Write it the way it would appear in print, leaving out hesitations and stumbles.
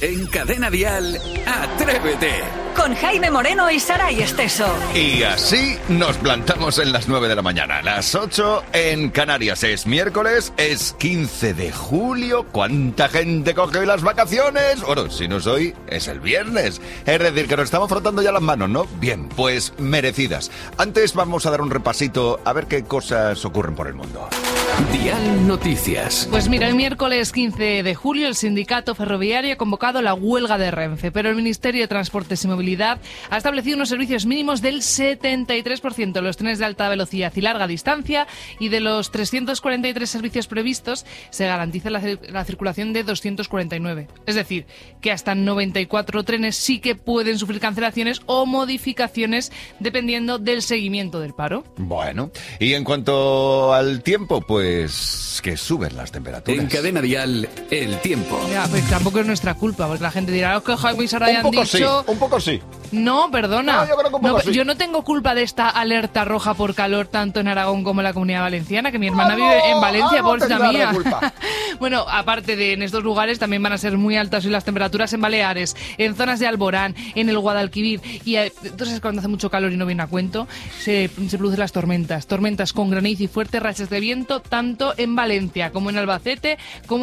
En Cadena Dial, Atrévete. Con Jaime Moreno y Saray Esteso. Y así nos plantamos en las 9 de la mañana, las 8 en Canarias. Es miércoles, es 15 de julio. ¿Cuánta gente coge hoy las vacaciones? Bueno, si no es hoy, es el viernes. Es decir, que nos estamos frotando ya las manos, ¿no? Bien, pues merecidas. Antes vamos a dar un repasito a ver qué cosas ocurren por el mundo. Dial Noticias. Pues mira, el miércoles 15 de julio el sindicato ferroviario ha convocado la huelga de Renfe, pero el Ministerio de Transportes y Movilidad ha establecido unos servicios mínimos del 73% de los trenes de alta velocidad y larga distancia, y de los 343 servicios previstos se garantiza la circulación de 249. Es decir, que hasta 94 trenes sí que pueden sufrir cancelaciones o modificaciones dependiendo del seguimiento del paro. Bueno, y en cuanto al tiempo, pues que suben las temperaturas. En Cadena Dial, el tiempo. Ya, pues tampoco es nuestra culpa, porque la gente dirá, que Jaime y Saray han dicho... Un poco sí. No, perdona. No, yo creo que un poco sí. Yo no tengo culpa de esta alerta roja por calor tanto en Aragón como en la Comunidad Valenciana, que mi hermana vive en Valencia, pobrecita mía. Bueno, aparte de en estos lugares también van a ser muy altas hoy las temperaturas en Baleares, en zonas de Alborán, en el Guadalquivir, y entonces cuando hace mucho calor y no viene a cuento, se producen las tormentas con granizo y fuertes rachas de viento tanto en Valencia como en Albacete, como